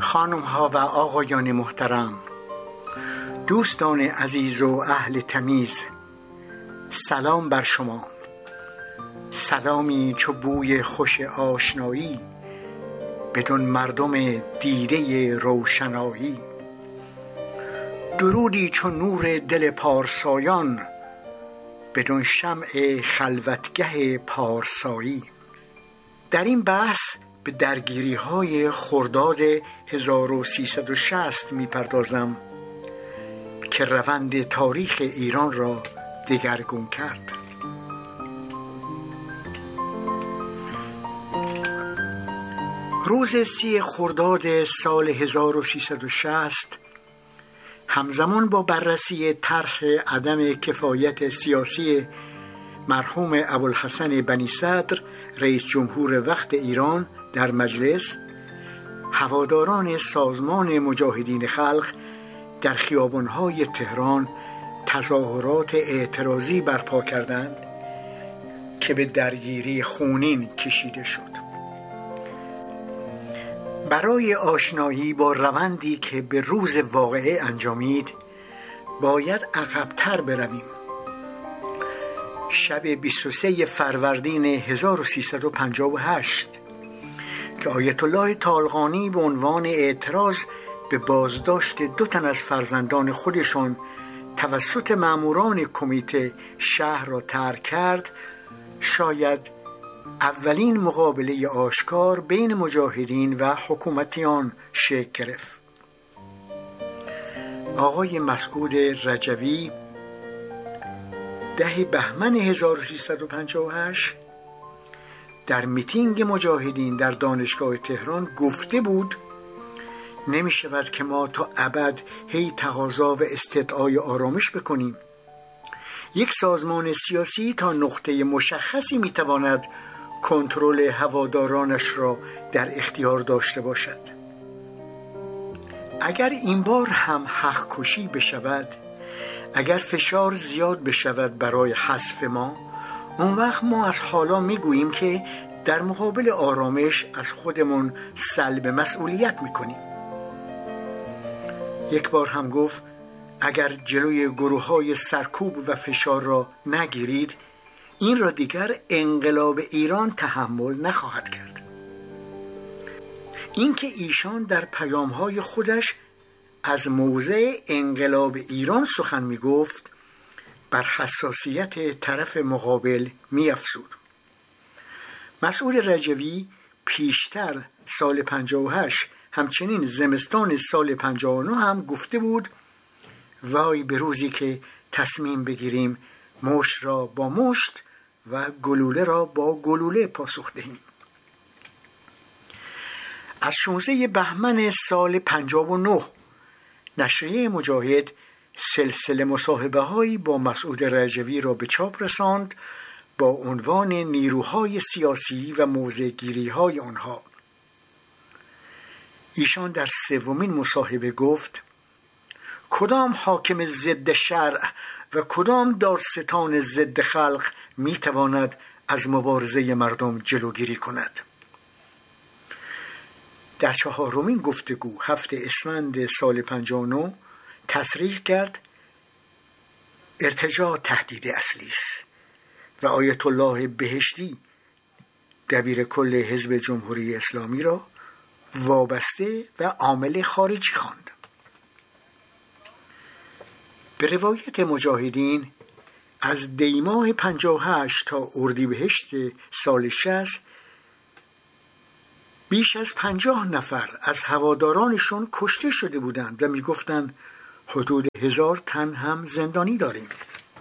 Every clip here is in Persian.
خانم ها و آقایان محترم، دوستان عزیز و اهل تمیز، سلام بر شما. سلامی چو بوی خوش آشنایی بدون مردم دیده روشنایی. درودی چو نور دل پارسایان بدون شمع خلوتگه پارسایی. در این بحث به درگیری های خرداد 1360 میپردازم که روند تاریخ ایران را دگرگون کرد. روز 30 خرداد سال 1360 همزمان با بررسی طرح عدم کفایت سیاسی مرحوم ابوالحسن بنی صدر رئیس جمهور وقت ایران در مجلس، هواداران سازمان مجاهدین خلق در خیابان‌های تهران تظاهرات اعتراضی برپا کردند که به درگیری خونین کشیده شد. برای آشنایی با روندی که به روز واقعه انجامید باید عقب‌تر برویم. شب 23 فروردین 1358 که آیت الله طالقانی به عنوان اعتراض به بازداشت 2 تن از فرزندان خودشان توسط ماموران کمیته شهر را ترک کرد، شاید اولین مقابله آشکار بین مجاهدین و حکومتیان شکل گرفت. آقای مسعود رجوی 10 بهمن 1358 در میتینگ مجاهدین در دانشگاه تهران گفته بود نمی شود که ما تا ابد هی تقاضا و استدعای آرامش بکنیم. یک سازمان سیاسی تا نقطه مشخصی می تواند کنترل هوادارانش را در اختیار داشته باشد. اگر این بار هم حق کشی بشود، اگر فشار زیاد بشود برای حذف ما، اون وقت ما از حالا میگوییم که در مقابل آرامش از خودمون سلب مسئولیت میکنیم. یک بار هم گفت اگر جلوی گروه‌های سرکوب و فشار را نگیرید، این را دیگر انقلاب ایران تحمل نخواهد کرد. اینکه ایشان در پیام‌های خودش از موضع انقلاب ایران سخن میگفت بر حساسیت طرف مقابل می‌افزود. مسعود رجوی پیشتر سال 58 همچنین زمستان سال 59 هم گفته بود وای به روزی که تصمیم بگیریم مشت را با مشت و گلوله را با گلوله پاسخ دهیم. از 16 بهمن سال 59 نشریه مجاهد سلسله مصاحبه هایی با مسعود رجوی را به چاپ رساند با عنوان نیروهای سیاسی و موضع‌گیری های آنها. ایشان در 3مین مصاحبه گفت کدام حاکم ضد شرع و کدام دارستان ضد خلق میتواند از مبارزه مردم جلوگیری کند. در 4مین گفتگو 7 اسفند سال 59 تصریح کرد ارتجاع تهدید اصلی است و آیت الله بهشتی دبیر کل حزب جمهوری اسلامی را وابسته و عامل خارجی خواند. به روایت مجاهدین از دیماه 58 تا اردیبهشت سال 60 بیش از 50 نفر از هوادارانشون کشته شده بودند و میگفتند حدود 1000 تن هم زندانی داریم.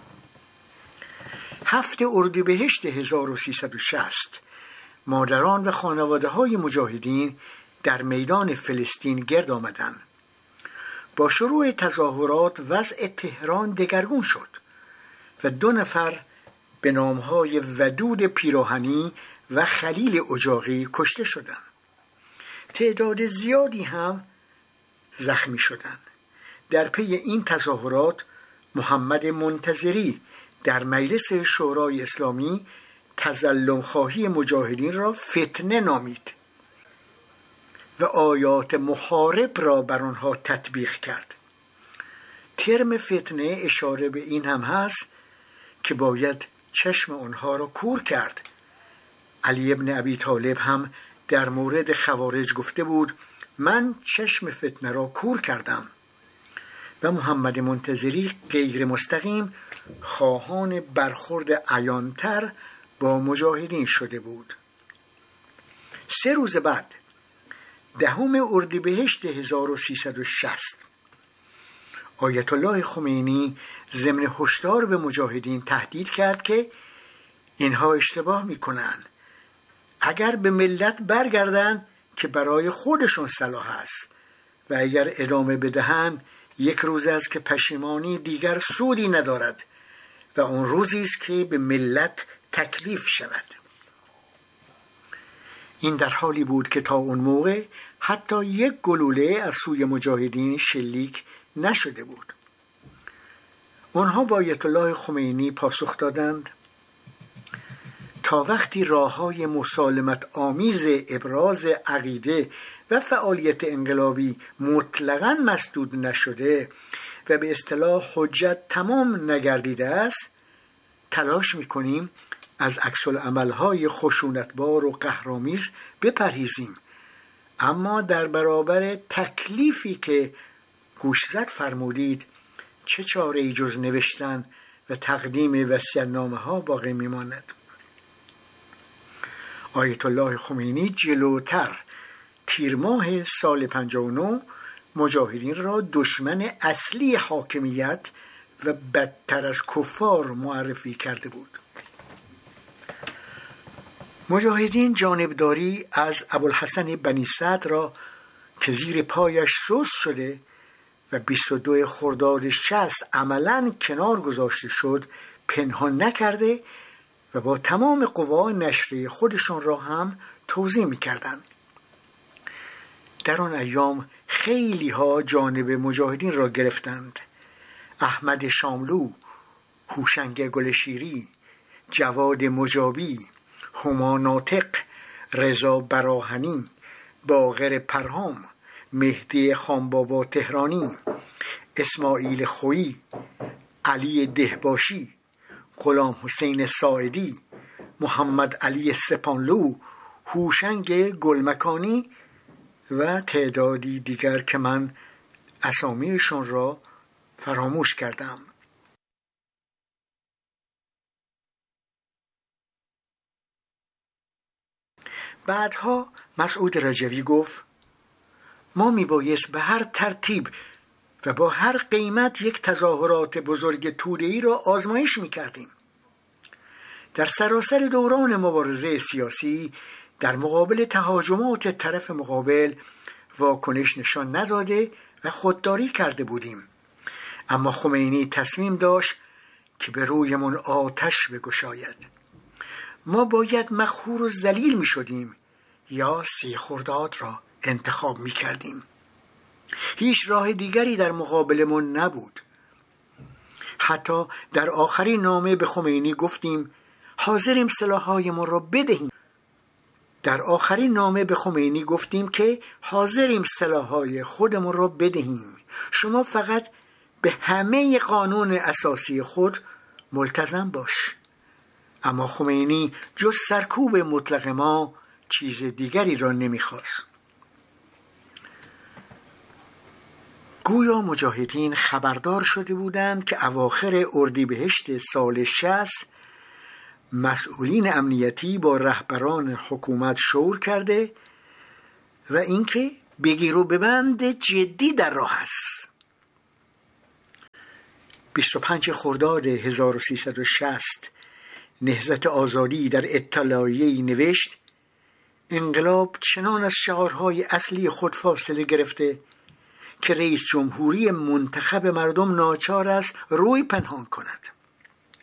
7 اردیبهشت 1360 مادران و خانواده های مجاهدین در میدان فلسطین گرد آمدند. با شروع تظاهرات وضع تهران دگرگون شد و 2 نفر به نامهای ودود پیراهنی و خلیل اجاقی کشته شدند. تعداد زیادی هم زخمی شدند. در پی این تظاهرات محمد منتظری در مجلس شورای اسلامی تظلم خواهی مجاهدین را فتنه نامید و آیات محارب را بر آنها تطبیق کرد. ترم فتنه اشاره به این هم هست که باید چشم آنها را کور کرد. علی ابن ابی طالب هم در مورد خوارج گفته بود من چشم فتنه را کور کردم. و محمد منتظری غیر مستقیم خواهان برخورد عیانتر با مجاهدین شده بود. 3 روز بعد 10 اردیبهشت 1360 آیت الله خمینی ضمن هشدار به مجاهدین تهدید کرد که اینها اشتباه میکنن. اگر به ملت برگردن که برای خودشون صلاح است و اگر ادامه بدهند 1 روز است که پشیمانی دیگر سودی ندارد و اون روزی است که به ملت تکلیف شود. این در حالی بود که تا اون موقع حتی 1 گلوله از سوی مجاهدین شلیک نشده بود. آنها با آیت الله خمینی پاسخ دادند تا وقتی راه‌های مسالمت آمیز ابراز عقیده و فعالیت انقلابی مطلقاً مسدود نشده و به اصطلاح حجت تمام نگردیده است، تلاش می‌کنیم از عکس‌العمل‌های خشونتبار و قهرآمیز بپرهیزیم، اما در برابر تکلیفی که گوشزد فرمودید چه چاره‌ای جز نوشتن و تقدیم وصیت‌نامه‌ها باقی می‌ماند. آیت الله خمینی جلوتر تیر ماه سال 59 مجاهدین را دشمن اصلی حاکمیت و بدتر از کفار معرفی کرده بود. مجاهدین جانبداری از ابوالحسن بنی سعد را که زیر پایش سست شده و 22 خرداد 60 عملاً کنار گذاشته شد پنهان نکرده و با تمام قوا نشریه خودشان را هم توزیع می‌کردند. در آن ایام خیلی ها جانب مجاهدین را گرفتند. احمد شاملو، هوشنگ گلشیری، جواد مجابی، هما ناطق، رضا براهنی، باقر پرهام، مهدی خانبابا تهرانی، اسماعیل خویی، علی دهباشی، غلام حسین ساعدی، محمد علی سپانلو، هوشنگ گلمکانی و تعدادی دیگر که من اسامیشان را فراموش کردم. بعدها مسعود رجوی گفت ما میبایست به هر ترتیب و با هر قیمت یک تظاهرات بزرگ توده‌ای را آزمایش میکردیم. در سراسر دوران مبارزه سیاسی در مقابل تهاجمات طرف مقابل واکنش نشان نداده و خودداری کرده بودیم، اما خمینی تصمیم داشت که به رویمون آتش بگشاید. ما باید مقهور و ذلیل می شدیم یا 30 خرداد را انتخاب می کردیم. هیچ راه دیگری در مقابلمون نبود. حتی در آخرین نامه به خمینی گفتیم حاضریم سلاح‌هایمان را بدهیم. در آخرین نامه به خمینی گفتیم که حاضریم سلاح‌های خودمون را بدهیم. شما فقط به همه قانون اساسی خود ملتزم باش. اما خمینی جز سرکوب مطلق ما چیز دیگری را نمیخواست. گویا مجاهدین خبردار شده بودند که اواخر اردیبهشت سال 60 مسئولین امنیتی با رهبران حکومت شور کرده و اینکه بگیر و ببند جدی در راه است. 25 خرداد 1360 نهضت آزادی در اطلاعیه‌ای نوشت انقلاب چنان از شعارهای اصلی خود فاصله گرفته که رئیس جمهوری منتخب مردم ناچار است روی پنهان کند.